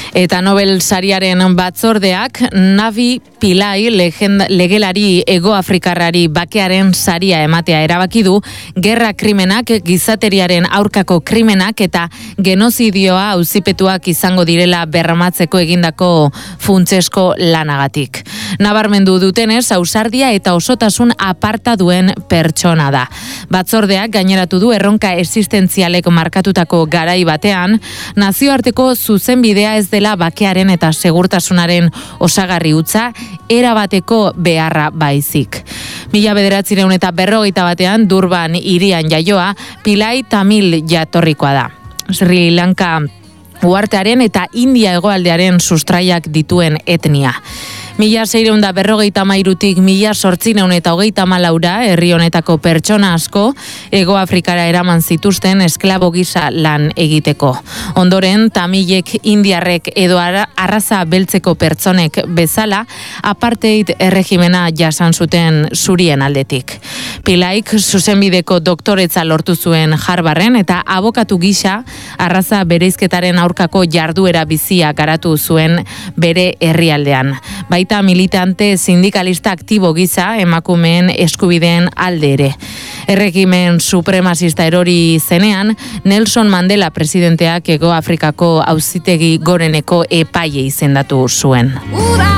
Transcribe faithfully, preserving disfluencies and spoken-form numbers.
Eta Nobel sariaren batzordeak Navi Pillay legenda, legelari Hegoafrikarrari bakearen saria ematea erabaki du gerra krimenak, gizateriaren aurkako krimenak eta genozidioa auzipetuak izango direla bermatzeko egindako funtsesko lanagatik. Nabarmendu dutenez, ausardia eta osotasun aparta duen pertsona da. Batzordeak gaineratu du erronka existentzialek markatutako garai batean, nazioarteko zuzenbidea ez dela bakearen eta segurtasunaren osagarri hutsa, erabateko beharra baizik. Mila bederatzireun eta berrogeita batean Durban hirian jaioa, Pillay Tamil jatorrikoa da. Sri Lanka uhartearen eta India hegoaldearen sustraiak dituen etnia. Mila seireun da berrogeita hamairutik mila zortzireun eta hogeita hamalaura herri honetako pertsona asko Hegoafrikara eraman zituzten esklabo gisa lan egiteko. Ondoren, tamilek, indiarrek edo arraza beltzeko pertsonek bezala apartheid erregimena jasan zuten zurien aldetik. Pillayk zuzenbideko doktoretza lortu zuen Harvarden eta abokatu gisa arraza bereizketaren aurkako jarduera bizia garatu zuen bere herrialdean. Baita militante sindikalista aktibo gisa emakumeen eskubideen alde ere. Erregimen supremazista erori zenean, Nelson Mandela presidenteak Hegoafrikako auzitegi goreneko epaile izendatu zuen.